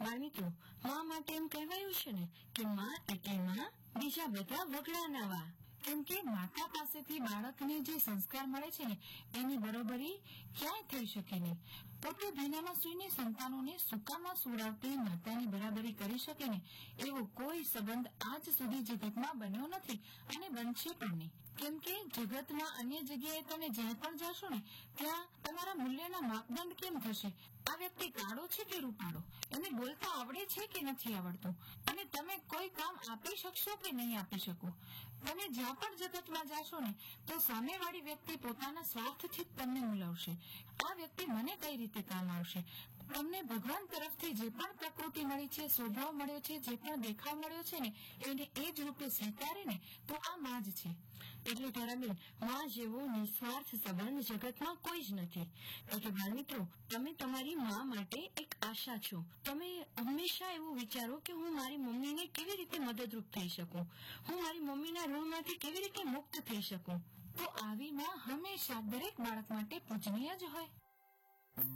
બાળમિત્રો, માં માટે એમ કહેવાયું છે ને કે માં એટલે માં, બીજા બધા વગડા નવા. કેમ કે માતા પાસેથી બાળકને જે સંસ્કાર મળે છે ને એની બરોબરી ક્યાંય થઈ શકે નહીં. પોતે ભીનામાં સૂઈને સંતાનોને સુકામાં સુવડાવતી માતાની બરાબરી કરી શકે ને એવો કોઈ સંબંધ આજ સુધી જગતમાં બન્યો નથી અને બનશે પણ નહીં. કેમ કે જગતમાં અન્ય જગ્યાએ તમે જ્યાં પણ જશો ને ત્યાં તમારા મૂલ્યના માપદંડ કેમ થશે? આ વ્યક્તિ કાળો છે કે રૂપાળો, એને બોલતા આવડે છે કે નથી આવડતું, અને તમે કોઈ કામ આપી શકશો કે નહીં આપી શકો. તમે જ્યાં પણ જગતમાં જાશો ને તો સામેવાળી વ્યક્તિ પોતાના સ્વાર્થથી જ તમને મુલાવશે. આ વ્યક્તિ મને કઈ રીતે કામ આવશે? તમને ભગવાન તરફથી જે પણ પ્રકૃતિ મળી છે, સ્વભાવ મળ્યો છે, જે પણ દેખાવ મળ્યો છે ને એને એ જ રૂપે સ્વીકારે ને તો આ માં જ છે. એટલે તારાબેન, માં જેવો નિસ્વાર્થ સંબંધ જગતમાં કોઈ જ નથી. એટલે બાળમિત્રો, તમે તમારી માં માટે એક આશા છો. તમે હંમેશા એવું વિચારો કે હું મારી મમ્મીને કેવી રીતે મદદરૂપ થઈ શકું, હું મારી મમ્મીના ઋણમાંથી કેવી રીતે મુક્ત થઈ શકું. તો આવી માં હંમેશા દરેક બાળક માટે પૂજનીય જ હોય.